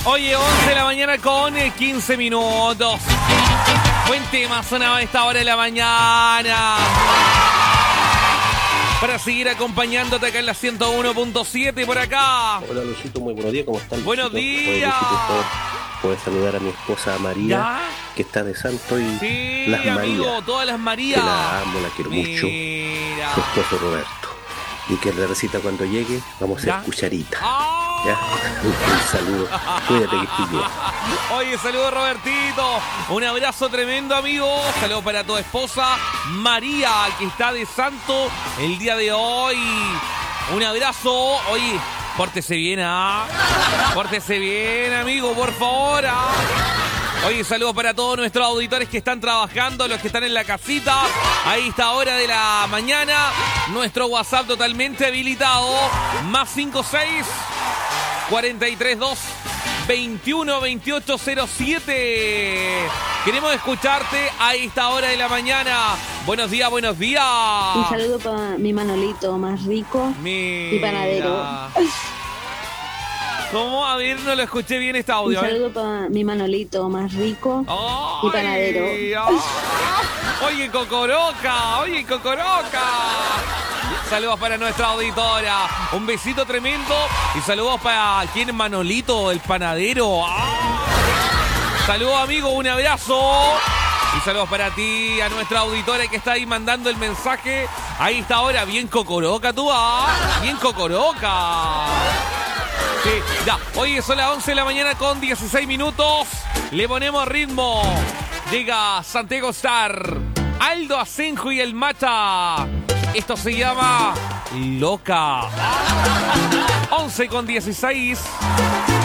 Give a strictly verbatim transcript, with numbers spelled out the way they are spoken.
Oye, once de la mañana con quince minutos. Buen tema sonaba a esta hora de la mañana. Para seguir acompañándote acá en la ciento uno punto siete por acá. Hola, Luisito, muy buenos días, ¿cómo están? Buenos días. Puedes saludar a mi esposa María, ¿ya? Que está de santo, y sí, las amigo, Marías, todas las Marías. que la amo, la quiero Mira. mucho. Su esposo Roberto. Y que le recita cuando llegue, vamos a hacer ¿ya? cucharita. ¡Oh! ¿Ya? Un saludo. Cuídate, que estés bien. Oye, saludos, Robertito. Un abrazo tremendo, amigo. Saludos para tu esposa María, que está de santo el día de hoy. Un abrazo. Oye, pórtese bien, ¿ah? Pórtese bien, amigo, por favor, ¿ah? Oye, saludos para todos nuestros auditores que están trabajando, los que están en la casita. Ahí está, hora de la mañana. Nuestro WhatsApp totalmente habilitado. Más cinco seis, cuatro tres dos, veintiuno veintiocho cero siete. Queremos escucharte a esta hora de la mañana. Buenos días, buenos días. Un saludo para mi Manolito más rico. Mira. Y panadero. ¿Cómo? A ver, no lo escuché bien este audio. Un saludo para mi Manolito más rico. ¡Ay! Y panadero. ¡Ay! Oye, Cocoroca, oye, Cocoroca. Saludos para nuestra auditora. Un besito tremendo. Y saludos para quién, Manolito, el panadero. ¡Ah! Saludos, amigo, un abrazo. Y saludos para ti, a nuestra auditora que está ahí mandando el mensaje. Ahí está ahora, bien Cocoroca tú, ¿ah? Bien Cocoroca. Sí, ya. Oye, son las once de la mañana con dieciséis minutos. Le ponemos ritmo. Llega Santiago Star, Aldo Asenjo y el Mata. Esto se llama Loca. once con dieciséis.